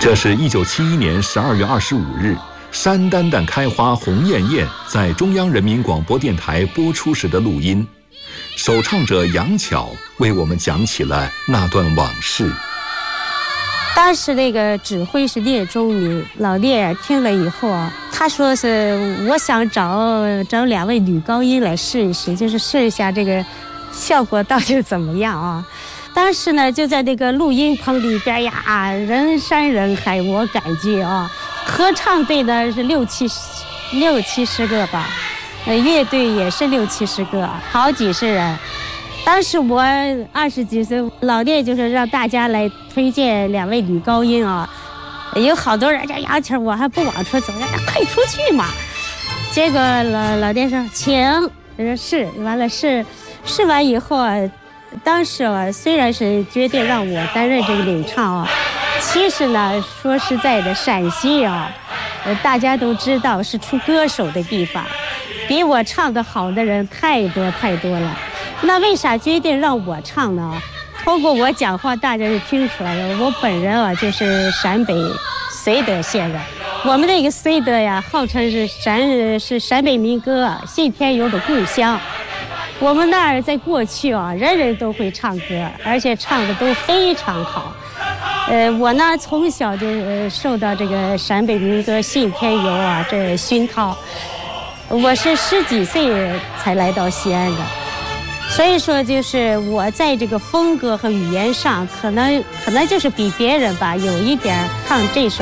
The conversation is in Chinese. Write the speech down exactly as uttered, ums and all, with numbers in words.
这是一九七一年十二月二十五日，山丹丹开花红艳艳在中央人民广播电台播出时的录音。首唱者杨巧为我们讲起了那段往事。 当时那个指挥是聂中明，老聂听了以后啊，他说是我想找找两位女高音来试一试，就是试一下这个效果到底怎么样啊。当时呢就在那个录音棚里边呀，人山人海，我感觉啊，合唱队呢是六七十六七十个吧，呃，乐队也是六七十个，好几十人。当时我二十几岁，老聂就是让大家来推荐两位女高音啊，有好多人叫杨巧，我还不往出走，让他快出去嘛。结果老老聂说请，他说是，完了试试完以后啊，当时啊虽然是决定让我担任这个领唱啊，其实呢说实在的，陕西啊，呃大家都知道是出歌手的地方，比我唱得好的人太多太多了。那为啥决定让我唱呢？通过我讲话，大家就听出来了。我本人啊，就是陕北绥德县人。我们那个绥德呀，号称是陕是陕北民歌信天游的故乡。我们那儿在过去啊，人人都会唱歌，而且唱的都非常好。呃，我呢从小就、呃、受到这个陕北民歌信天游啊这熏陶。我是十几岁才来到西安的。所以说，就是我在这个风格和语言上，可能可能就是比别人吧，有一点唱这首